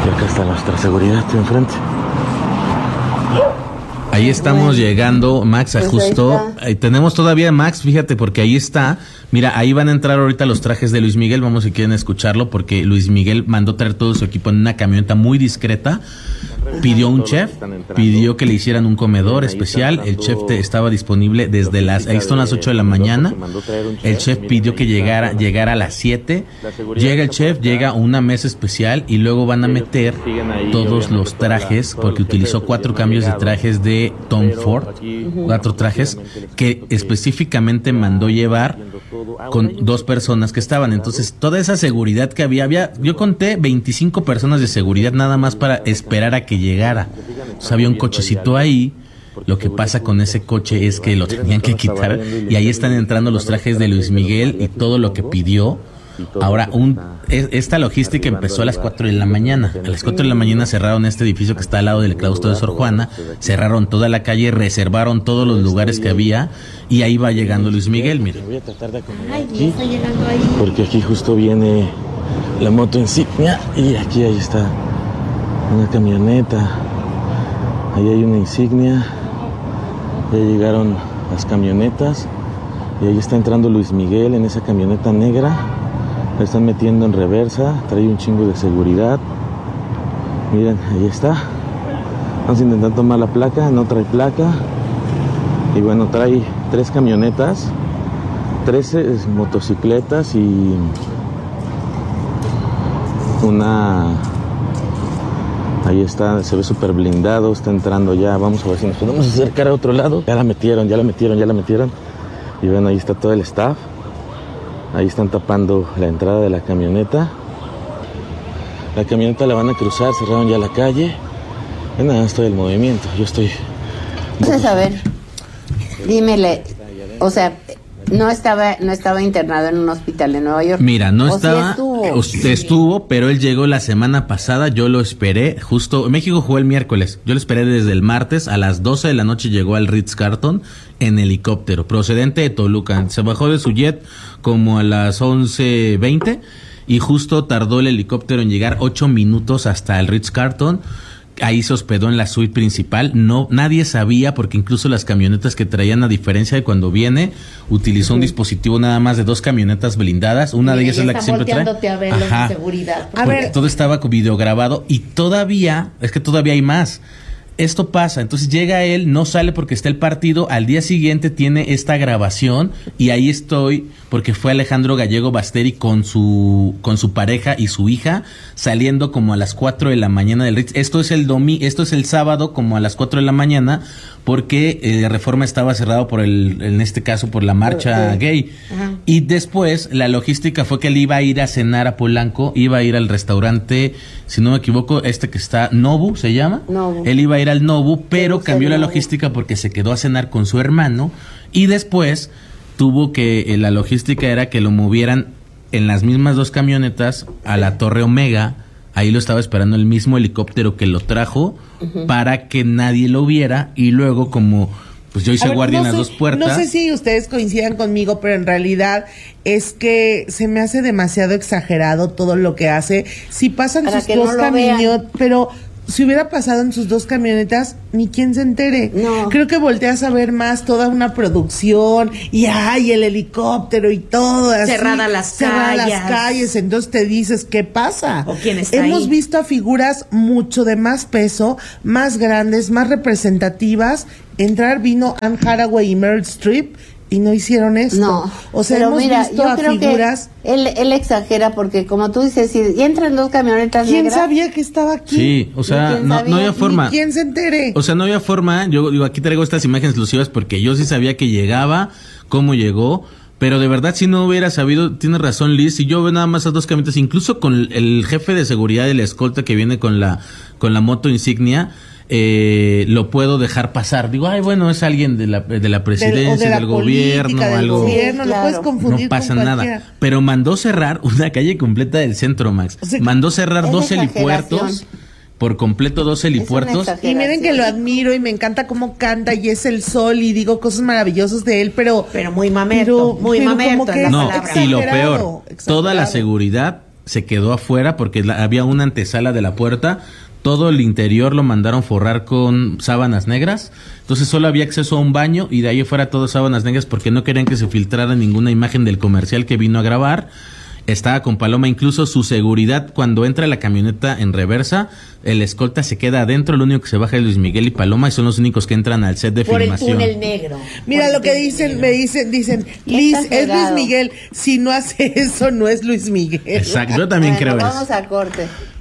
acá está nuestra seguridad enfrente. Ahí estamos llegando, Max, a Pues justo. Tenemos todavía, Max, fíjate, porque ahí está. Mira, ahí van a entrar ahorita los trajes de Luis Miguel. Vamos, si quieren escucharlo, porque Luis Miguel mandó traer todo su equipo en una camioneta muy discreta. Pidió un chef, pidió que le hicieran un comedor especial. El chef estaba disponible desde ahí son las 8 de la mañana. El chef pidió que llegara a las 7. Llega el chef, llega una mesa especial y luego van a meter todos los trajes, porque utilizó 4 cambios de trajes de Tom Ford, 4 trajes que específicamente mandó llevar con 2 personas que estaban. Entonces, toda esa seguridad que había, yo conté 25 personas de seguridad nada más para esperar a que llegara. Entonces, había un cochecito ahí. Lo que pasa con ese coche es que lo tenían que quitar y ahí están entrando los trajes de Luis Miguel y todo lo que pidió. Ahora, esta logística empezó a las 4 de la mañana. A las 4 de la mañana cerraron este edificio que está al lado del claustro de Sor Juana, cerraron toda la calle, reservaron todos los lugares que había y ahí va llegando Luis Miguel, mira. Voy a tratar de acomodar aquí, porque aquí justo viene la moto insignia y aquí ahí está una camioneta. Ahí hay una insignia, ya llegaron las camionetas y ahí está entrando Luis Miguel en esa camioneta negra. La están metiendo en reversa, trae un chingo de seguridad. Miren, ahí está. Vamos a intentar tomar la placa, no trae placa. Y bueno, trae 3 camionetas, 13 motocicletas y una... Ahí está, se ve súper blindado, está entrando ya. Vamos a ver si nos podemos acercar a otro lado. Ya la metieron. Y bueno, ahí está todo el staff. Ahí están tapando la entrada de la camioneta. La camioneta la van a cruzar, cerraron ya la calle. Nada, estoy el movimiento, yo estoy... Entonces, a ver, dímele, o sea, no estaba internado en un hospital en Nueva York. Mira, no estaba, sí estuvo, pero él llegó la semana pasada, yo lo esperé, justo, México jugó el miércoles, yo lo esperé desde el martes, a las 12 de la noche llegó al Ritz-Carlton en helicóptero, procedente de Toluca, se bajó de su jet como a las 11:20 y justo tardó el helicóptero en llegar 8 minutos hasta el Ritz-Carlton. Ahí se hospedó en la suite principal. No, nadie sabía, porque incluso las camionetas que traían, a diferencia de cuando viene, utilizó un dispositivo nada más de 2 camionetas blindadas. Una de ellas es la que siempre trae. A ver los de seguridad. Porque todo estaba videograbado y todavía hay más. Esto pasa, entonces llega él, no sale porque está el partido, al día siguiente tiene esta grabación y ahí estoy porque fue Alejandro Gallego Basteri con su pareja y su hija saliendo como a las 4 de la mañana del Ritz. Esto es el sábado como a las 4 de la mañana porque Reforma estaba cerrado en este caso por la marcha gay. Ajá. Y después la logística fue que él iba a ir a cenar a Polanco, iba a ir al restaurante, si no me equivoco, que está Nobu, ¿se llama? Nobu. Él iba a ir al Nobu, pero cambió la logística porque se quedó a cenar con su hermano y después tuvo que, la logística era que lo movieran en las mismas 2 camionetas a la Torre Omega. Ahí lo estaba esperando el mismo helicóptero que lo trajo para que nadie lo viera y luego como pues yo hice guardia en las 2 puertas. No sé si ustedes coincidan conmigo, pero en realidad es que se me hace demasiado exagerado todo lo que hace. Si pasan para sus 2 camionetas, pero si hubiera pasado en sus 2 camionetas, ni quien se entere. No. Creo que volteas a ver más toda una producción y el helicóptero y todo así. Cerradas las calles. Entonces te dices, ¿qué pasa? ¿O quién está Hemos ahí? visto a figuras mucho de más peso, más grandes, más representativas. Vino Anne Hathaway y Meryl Streep y no hicieron esto. No, o sea, pero hemos visto a figuras. Que él exagera porque, como tú dices, si entran 2 camionetas ¿Quién negras, sabía que estaba aquí? Sí, o sea, no había forma. Ni quién se entere. O sea, no había forma. Yo digo, aquí traigo estas imágenes exclusivas porque yo sí sabía que llegaba, cómo llegó. Pero de verdad, si no hubiera sabido, tiene razón Liz, si yo veo nada más a 2 camionetas, incluso con el jefe de seguridad de la escolta que viene con la moto insignia, lo puedo dejar pasar. Digo, bueno, es alguien de la presidencia, del gobierno, algo. Gobierno, claro. Lo puedes confundir, no pasa con nada. Pero mandó cerrar una calle completa del centro, Max. O sea, mandó cerrar 2 helipuertos. Por completo 2 helipuertos. Y miren que lo admiro y me encanta cómo canta y es el sol y digo cosas maravillosas de él, pero muy mamerto, muy mamerto. No, y lo peor, toda la seguridad se quedó afuera porque había una antesala de la puerta. Todo el interior lo mandaron forrar con sábanas negras. Entonces solo había acceso a un baño y de ahí fuera todo sábanas negras porque no querían que se filtrara ninguna imagen del comercial que vino a grabar. Estaba con Paloma, incluso su seguridad cuando entra la camioneta en reversa, el escolta se queda adentro, lo único que se baja es Luis Miguel y Paloma y son los únicos que entran al set de filmación. Por el túnel negro. Mira lo que dicen, dicen, Liz, es Luis Miguel, si no hace eso no es Luis Miguel. Exacto, yo también creo eso. Vamos a corte.